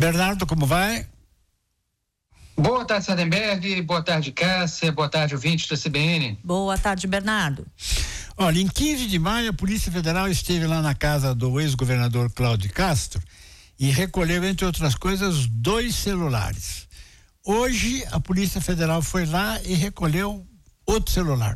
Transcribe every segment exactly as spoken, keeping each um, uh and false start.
Bernardo, como vai? Boa tarde, Sardenberg. Boa tarde, Cássia. Boa tarde, ouvintes da C B N. Boa tarde, Bernardo. Olha, em quinze de maio, a Polícia Federal esteve lá na casa do ex-governador Cláudio Castro e recolheu, entre outras coisas, dois celulares. Hoje, a Polícia Federal foi lá e recolheu outro celular.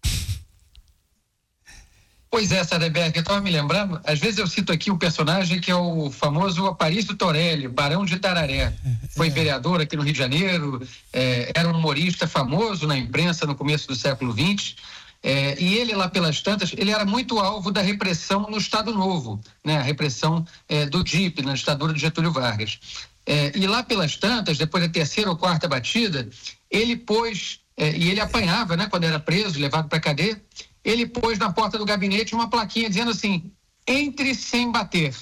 Pois é, Sardenberg, eu estava me lembrando, às vezes eu cito aqui um personagem que é o famoso Aparício Torelli, Barão de Itararé. Foi vereador aqui no Rio de Janeiro, é, era um humorista famoso na imprensa no começo do século vinte, é, e ele lá pelas tantas, ele era muito alvo da repressão no Estado Novo, né? A repressão é, do D I P, na ditadura de Getúlio Vargas. É, e lá pelas tantas, depois da terceira ou quarta batida, ele pôs, é, e ele apanhava, né? Quando era preso, levado para a cadeia, ele pôs na porta do gabinete uma plaquinha dizendo assim: entre sem bater.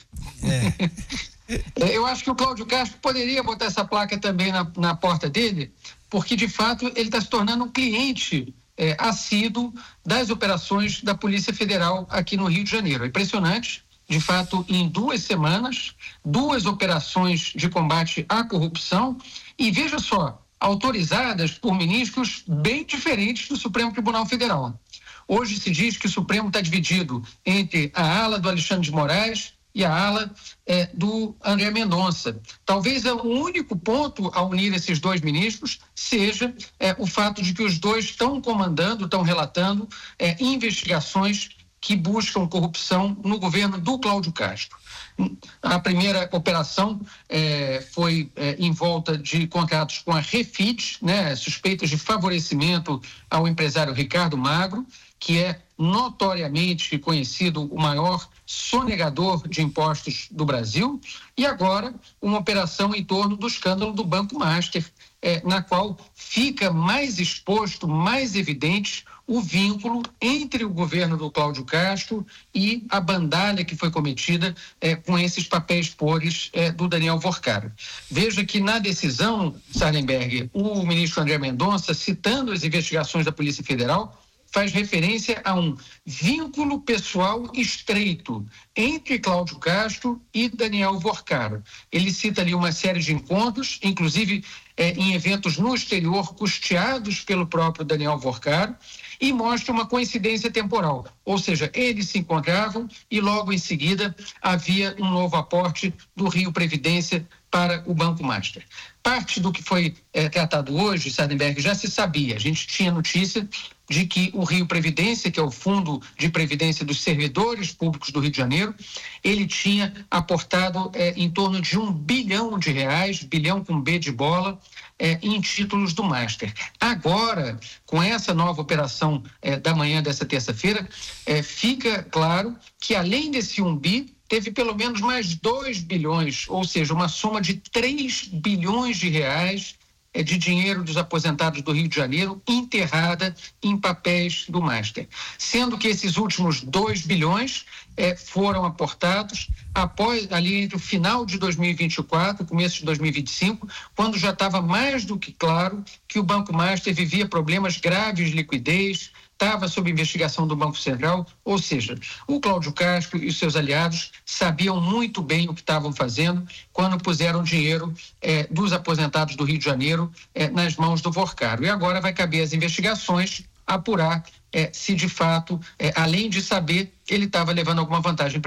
É. Eu acho que o Cláudio Castro poderia botar essa placa também na, na porta dele, porque de fato ele está se tornando um cliente é, assíduo das operações da Polícia Federal aqui no Rio de Janeiro. É impressionante, de fato, em duas semanas, duas operações de combate à corrupção, e veja só, autorizadas por ministros bem diferentes do Supremo Tribunal Federal. Hoje se diz que o Supremo está dividido entre a ala do Alexandre de Moraes e a ala é, do André Mendonça. Talvez o único ponto a unir esses dois ministros seja é, o fato de que os dois estão comandando, estão relatando é, investigações que buscam corrupção no governo do Cláudio Castro. A primeira operação é, foi é, em volta de contratos com a Refit, né, suspeitas de favorecimento ao empresário Ricardo Magro, que é notoriamente conhecido o maior sonegador de impostos do Brasil, e agora uma operação em torno do escândalo do Banco Master, é, na qual fica mais exposto, mais evidente o vínculo entre o governo do Cláudio Castro e a bandalha que foi cometida é, com esses papéis podres é, do Daniel Workar. Veja que na decisão, Sardenberg, o ministro André Mendonça, citando as investigações da Polícia Federal, faz referência a um vínculo pessoal estreito entre Cláudio Castro e Daniel Workar. Ele cita ali uma série de encontros, inclusive eh, em eventos no exterior custeados pelo próprio Daniel Workar, e mostra uma coincidência temporal, ou seja, eles se encontravam e logo em seguida havia um novo aporte do Rio Previdência para o Banco Master. Parte do que foi eh, tratado hoje, Sardenberg, já se sabia. A gente tinha notícia de que o Rio Previdência, que é o Fundo de Previdência dos Servidores Públicos do Rio de Janeiro, ele tinha aportado eh, em torno de um bilhão de reais, bilhão com B de bola, eh, em títulos do Master. Agora, com essa nova operação eh, da manhã dessa terça-feira, eh, fica claro que além desse um bi, teve pelo menos mais dois bilhões, ou seja, uma soma de três bilhões de reais é, de dinheiro dos aposentados do Rio de Janeiro enterrada em papéis do Master. Sendo que esses últimos dois bilhões é, foram aportados após, ali entre o final de dois mil e vinte e quatro, começo de dois mil e vinte e cinco, quando já estava mais do que claro que o Banco Master vivia problemas graves de liquidez, estava sob investigação do Banco Central, ou seja, o Cláudio Castro e os seus aliados sabiam muito bem o que estavam fazendo quando puseram dinheiro eh, dos aposentados do Rio de Janeiro eh, nas mãos do Workar. E agora vai caber às investigações apurar eh, se de fato, eh, além de saber, ele estava levando alguma vantagem para